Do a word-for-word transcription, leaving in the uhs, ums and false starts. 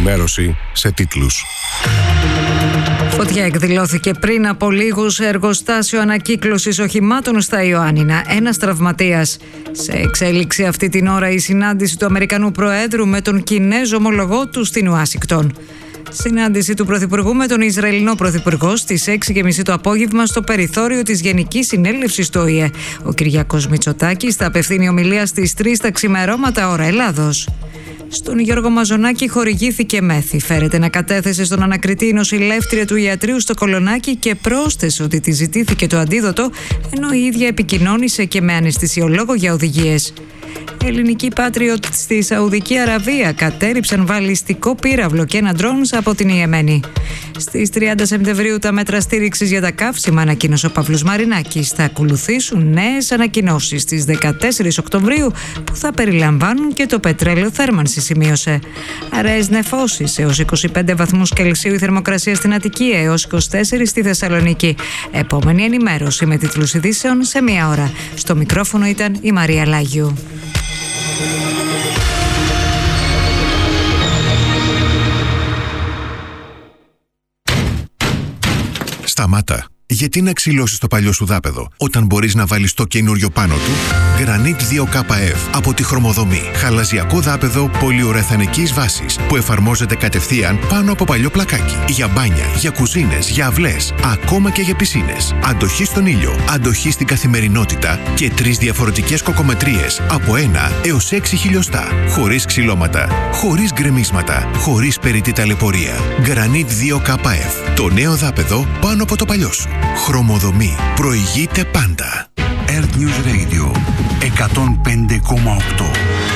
ενημέρωση σε τίτλους. Φωτιά εκδηλώθηκε πριν από λίγους σε εργοστάσιο ανακύκλωσης οχημάτων στα Ιωάννινα. Ένας τραυματίας. Σε εξέλιξη αυτή την ώρα η συνάντηση του Αμερικανού Προέδρου με τον Κινέζο ομολογό του στην Ουάσιγκτον. Συνάντηση του Πρωθυπουργού με τον Ισραηλινό Πρωθυπουργό στις έξι και μισή το απόγευμα στο περιθώριο της Γενικής Συνέλευσης του Ο Η Ε. Ο Κυριάκος Μητσοτάκης θα απευθύνει ομιλία στις τρεις τα ξημερώματα ώρα Ελλάδος. Στον Γιώργο Μαζονάκη χορηγήθηκε μέθη. Φέρεται να κατέθεσε στον ανακριτή η νοσηλεύτρια του ιατρείου στο Κολονάκι και πρόσθεσε ότι τη ζητήθηκε το αντίδοτο, ενώ η ίδια επικοινώνησε και με αναισθησιολόγο για οδηγίες. Ελληνικοί Patriot στη Σαουδική Αραβία κατέριψαν βαλιστικό πύραυλο και ένα ντρόουν από την Ιεμένη. Στις τριάντα Σεπτεμβρίου τα μέτρα στήριξης για τα καύσιμα, ανακοίνωσε ο Παύλος Μαρινάκης. Θα ακολουθήσουν νέες ανακοινώσεις στις δεκατέσσερις Οκτωβρίου που θα περιλαμβάνουν και το πετρέλαιο θέρμανση, σημείωσε. Αραιές νεφώσεις έως είκοσι πέντε βαθμούς Κελσίου η θερμοκρασία στην Αττική, έως είκοσι τέσσερα στη Θεσσαλονίκη. Επόμενη ενημέρωση με τίτλους ειδήσεων σε μία ώρα. Στο μικρόφωνο ήταν η Μαρία Λάγιου. Σταμάτα. Γιατί να ξυλώσεις το παλιό σου δάπεδο όταν μπορείς να βάλεις το καινούριο πάνω του? Granit δύο K F από τη Χρωμοδομή. Χαλαζιακό δάπεδο πολυουρεθανικής βάσης που εφαρμόζεται κατευθείαν πάνω από παλιό πλακάκι. Για μπάνια, για κουζίνες, για αυλές, ακόμα και για πισίνες. Αντοχή στον ήλιο, αντοχή στην καθημερινότητα και τρεις διαφορετικές κοκομετρίες από ένα έως έξι χιλιοστά. Χωρίς ξυλώματα, χωρίς γκρεμίσματα, χωρίς περιττή ταλαιπωρία. Granit δύο K F. Το νέο δάπεδο πάνω από το παλιό σου. Χρωμοδομή. Προηγείται πάντα. Earth News Radio εκατόν πέντε κόμμα οκτώ.